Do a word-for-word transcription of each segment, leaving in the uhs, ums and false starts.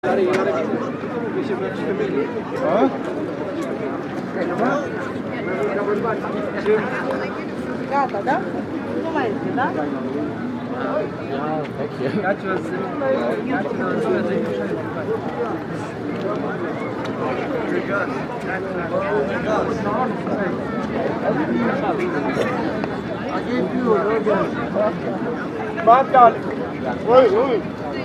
Gata, da? Nu mai este, da? Marca! Oi, oi!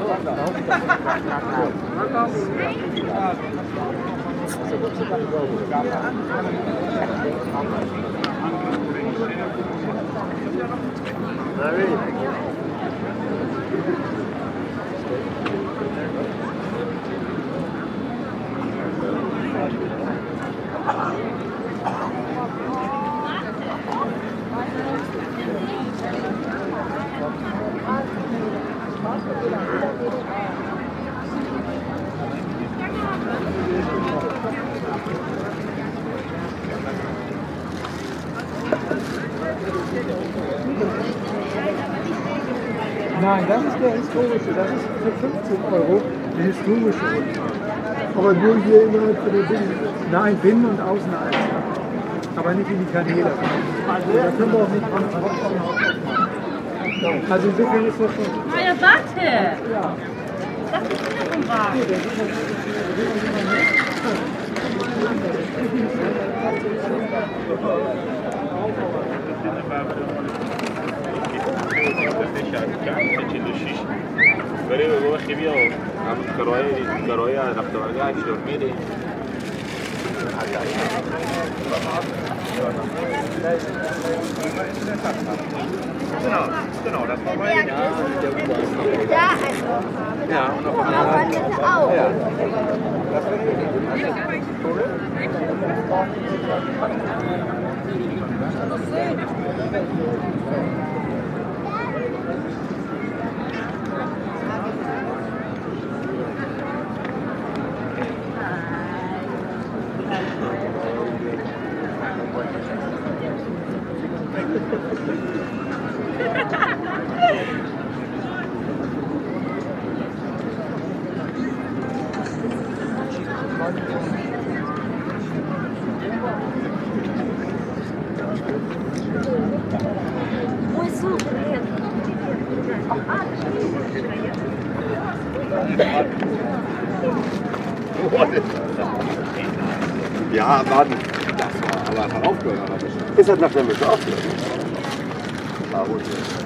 Nein, das ist der historische, das ist für fünfzehn Euro der historische Rundfahrt. Aber nur hier innerhalb von der Binnen. Nein, Binnen- und Außenalster. Aber nicht in die Kanäle. Da können wir auch nicht dran vorbeikommen. Also insofern ist das schon... Ah ja, warte! Ja. Das ist wieder vom Wagen. برای بابا خیلی ها هم کارهای کارهای رفت و برگشت هشتاد میره Genau, genau, das war bei Ihnen. Ja, also. Ja, und noch Und auf alle auch. Ja. Wo ist so? Ja, Mann. Das war aber einfach aufgehört. Ist halt nach der Mitte aufgehört. War gut.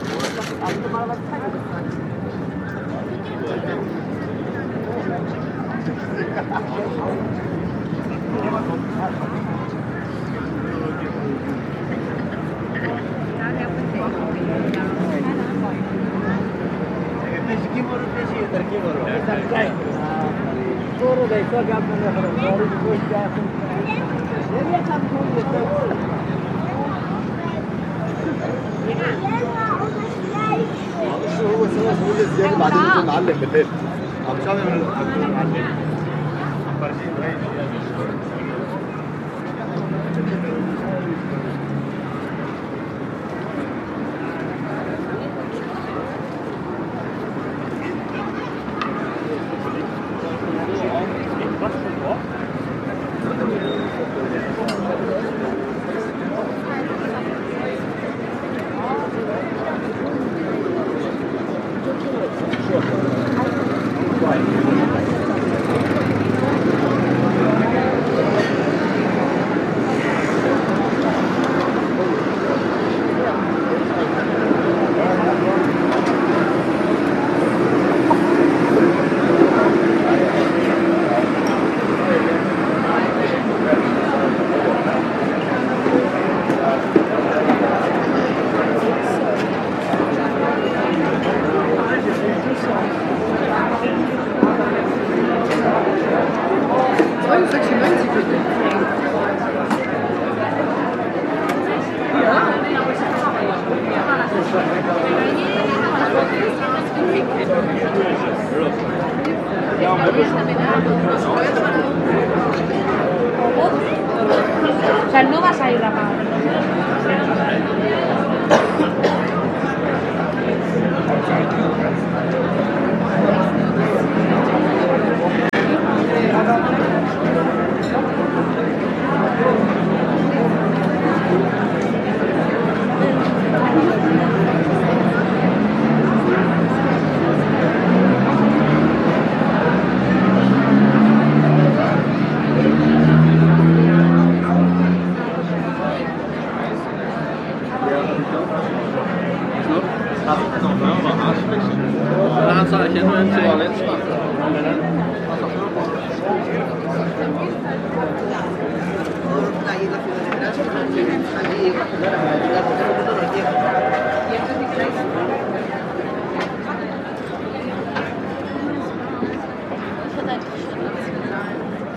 O sea, no vas a ir a pagar.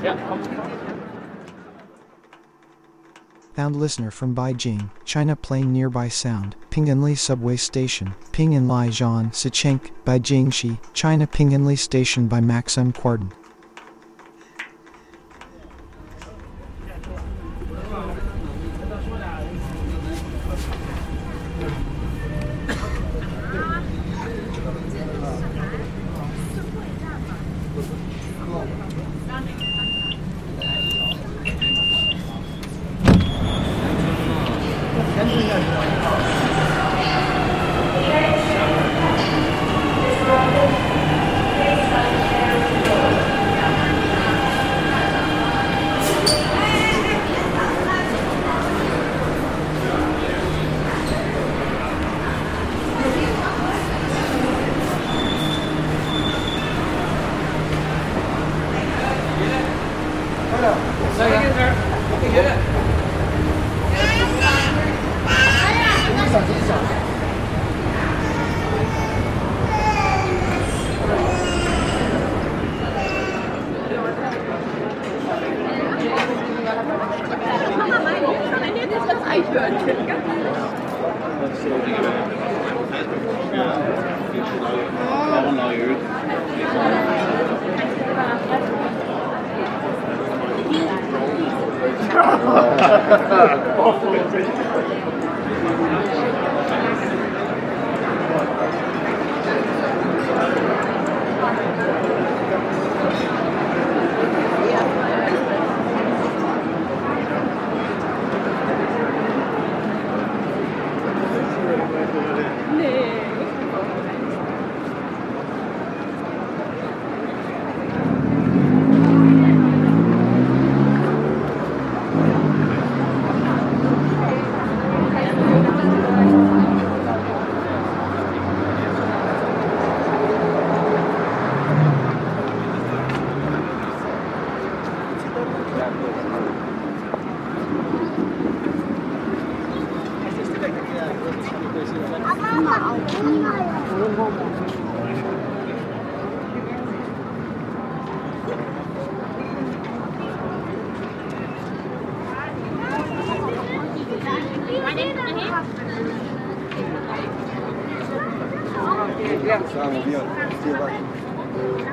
Found listener from Beijing, China playing nearby sound, Pinganli subway station, Pinganli Zhan Sichenk, Beijingshi, China Pinganli station by Maxim Quarden. Sagen wir, vier Wochen.